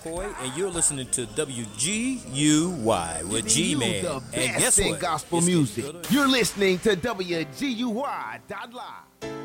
McCoy, and you're listening to WGUY with G-Man. The And best guess in what? gospel It's music. good. You're listening to WGUY.live.